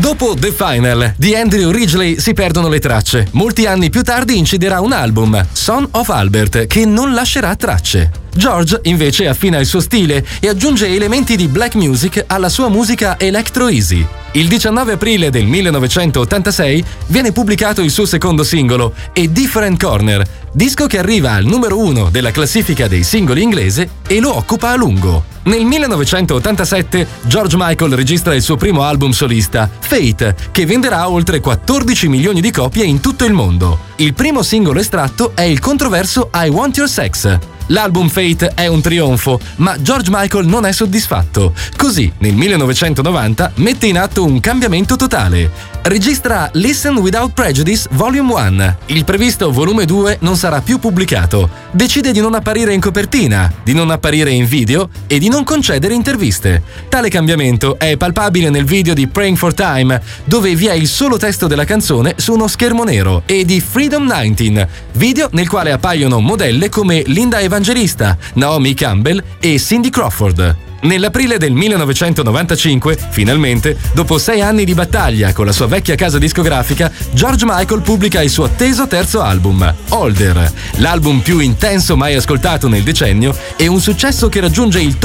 Dopo The Final di Andrew Ridgeley si perdono le tracce. Molti anni più tardi inciderà un album, Son of Albert, che non lascerà tracce. George invece affina il suo stile e aggiunge elementi di black music alla sua musica electro easy. Il 19 aprile del 1986 viene pubblicato il suo secondo singolo, A Different Corner, disco che arriva al numero 1 della classifica dei singoli inglese e lo occupa a lungo. Nel 1987 George Michael registra il suo primo album solista, Fate, che venderà oltre 14 milioni di copie in tutto il mondo. Il primo singolo estratto è il controverso I Want Your Sex. L'album Fate è un trionfo, ma George Michael non è soddisfatto. Così, nel 1990, mette in atto un cambiamento totale. Registra Listen Without Prejudice Volume 1. Il previsto volume 2 non sarà più pubblicato. Decide di non apparire in copertina, di non apparire in video e di non concedere interviste. Tale cambiamento è palpabile nel video di Praying for Time, dove vi è il solo testo della canzone su uno schermo nero, e di Freedom 19, video nel quale appaiono modelle come Linda Evangelista, Naomi Campbell e Cindy Crawford. Nell'aprile del 1995, finalmente, dopo 6 anni di battaglia con la sua vecchia casa discografica, George Michael pubblica il suo atteso terzo album, Older, l'album più intenso mai ascoltato nel decennio e un successo che raggiunge il top